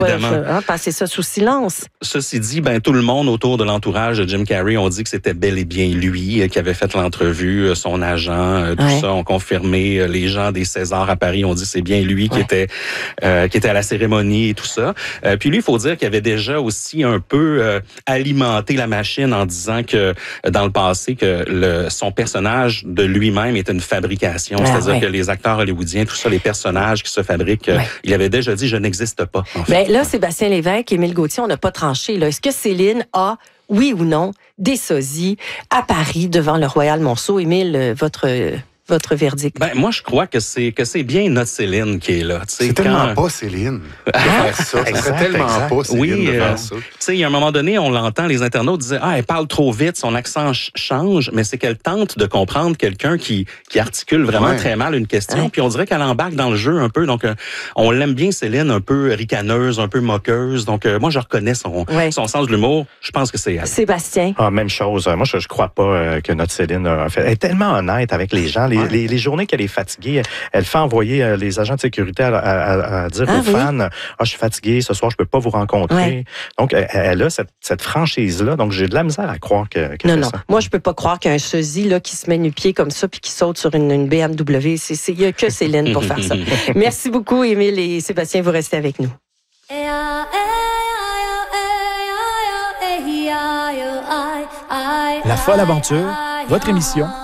passer ça sous silence. Ceci dit, tout le monde autour de l'entourage de Jim Carrey ont dit que c'était bel et bien lui qui avait fait l'entrevue, son agent, tout ça ont confirmé. Les gens des Césars à Paris ont dit que c'est bien lui qui était à la cérémonie et tout ça. Puis lui, il faut dire qu'il avait déjà aussi un peu alimenté la machine en disant que dans le passé que son personnage de lui-même était une fabrication, c'est-à-dire que les acteurs hollywoodiens, tout ça, les personnages qui se fabriquent, il avait déjà dit je n'existe pas. En fait. Là, Sébastien Lévesque, Émile Gauthier, on n'a pas tranché. Là. Est-ce que Céline a, oui ou non, des sosies à Paris devant le Royal Monceau? Émile, votre verdict? Moi, je crois que c'est bien notre Céline qui est là. C'est tellement pas Céline de faire ça. C'est tellement pas Céline de faire ça. Il y a un moment donné, on l'entend, les internautes disaient « Ah, elle parle trop vite, son accent change », mais c'est qu'elle tente de comprendre quelqu'un qui articule vraiment très mal une question, puis on dirait qu'elle embarque dans le jeu un peu. Donc, on l'aime bien, Céline, un peu ricaneuse, un peu moqueuse. Donc, moi, je reconnais son sens de l'humour. Je pense que c'est elle. Sébastien? Même chose. Moi, je crois pas que notre Céline a fait. Elle est tellement honnête avec les gens. Les journées qu'elle est fatiguée, elle fait envoyer les agents de sécurité à dire aux fans, je suis fatiguée, ce soir, je peux pas vous rencontrer. Donc, elle a cette franchise-là. Donc, j'ai de la misère à croire qu'elle fait ça. Moi, je peux pas croire qu'un sosie là, qui se met nu-pied comme ça puis qui saute sur une BMW, il y a que Céline pour faire ça. Merci beaucoup, Émile et Sébastien, vous restez avec nous. La folle aventure, votre émission